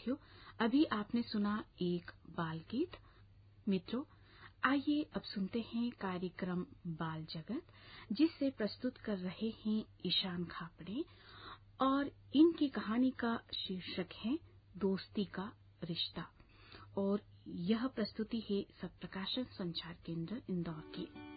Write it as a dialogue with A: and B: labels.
A: साथियों, अभी आपने सुना एक बाल गीत। मित्रों, आइए अब सुनते हैं कार्यक्रम बाल जगत, जिसे प्रस्तुत कर रहे हैं ईशान खापड़े, और इनकी कहानी का शीर्षक है दोस्ती का रिश्ता, और यह प्रस्तुति है सत्प्रकाशन संचार केंद्र इंदौर की।